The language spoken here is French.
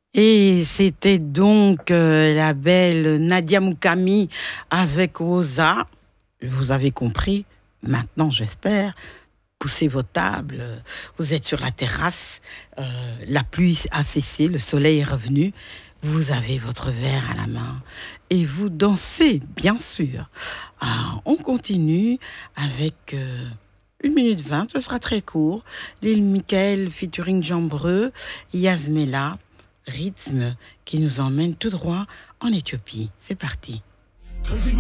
Et c'était donc la belle Nadia Moukami avec Oza. Vous avez compris, maintenant j'espère. Poussez vos tables, vous êtes sur la terrasse, la pluie a cessé, le soleil est revenu, vous avez votre verre à la main et vous dansez, bien sûr. Ah, on continue avec 1 minute 20, ce sera très court. Lil Michael featuring Jambreux, Yasmela, rythme qui nous emmène tout droit en Éthiopie. C'est parti.